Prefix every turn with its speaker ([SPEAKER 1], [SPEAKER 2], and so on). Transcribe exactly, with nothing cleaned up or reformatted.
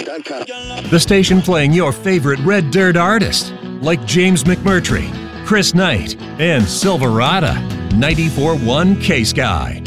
[SPEAKER 1] dot com.
[SPEAKER 2] The station playing your favorite red dirt artists like James McMurtry, Chris Knight, and Silverado. ninety-four point one K-Sky.